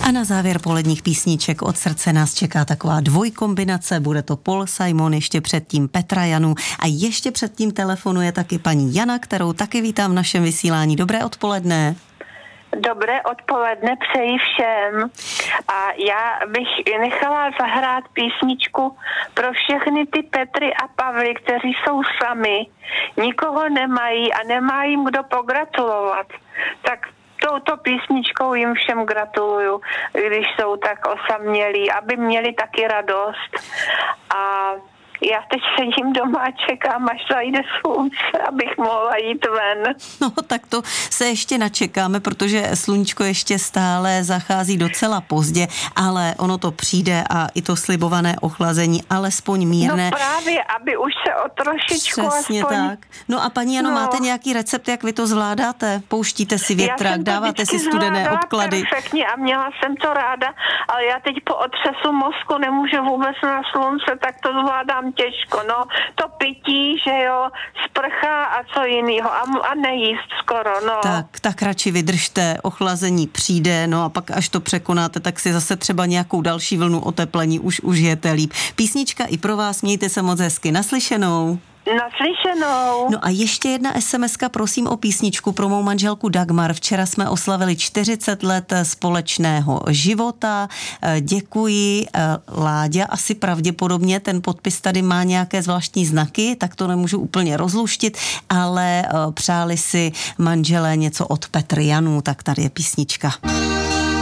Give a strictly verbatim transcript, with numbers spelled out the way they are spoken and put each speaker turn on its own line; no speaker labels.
A na závěr poledních písniček od srdce nás čeká taková dvojkombinace. Bude to Paul Simon, ještě předtím Petra Janu a ještě předtím telefonuje taky paní Jana, kterou taky vítám v našem vysílání. Dobré odpoledne.
Dobré odpoledne přeji všem. A já bych nechala zahrát písničku pro všechny ty Petry a Pavly, kteří jsou sami, nikoho nemají a nemá jim kdo pogratulovat. Tak touto písničkou jim všem gratuluju, když jsou tak osamělí, aby měli taky radost. A já teď sedím doma a čekám, až zajde slunce, abych mohla jít ven.
No tak to se ještě načekáme, protože sluníčko ještě stále zachází docela pozdě, ale ono to přijde a i to slibované ochlazení, alespoň mírné.
No právě, aby už se o trošičku
Přesně
aspoň...
tak. No a paní Jano, no. Máte nějaký recept, jak vy to zvládáte? Pouštíte si větrak, dáváte si studené obklady?
Perfektně a měla jsem to ráda, ale já teď po otřesu mozku nemůžu vůbec na slunce, tak to zvládám těžko, no, to pití, že jo, sprcha a co jinýho a, a nejíst skoro, no.
Tak, tak radši vydržte, ochlazení přijde, no a pak až to překonáte, tak si zase třeba nějakou další vlnu oteplení už užijete líp. Písnička i pro vás, mějte se moc hezky, naslyšenou.
Naslyšenou.
No a ještě jedna es em eska, prosím o písničku pro mou manželku Dagmar. Včera jsme oslavili čtyřicet let společného života. Děkuji, Láďa, asi pravděpodobně ten podpis tady má nějaké zvláštní znaky, tak to nemůžu úplně rozluštit, ale přáli si manželé něco od Petry Janu, tak tady je písnička.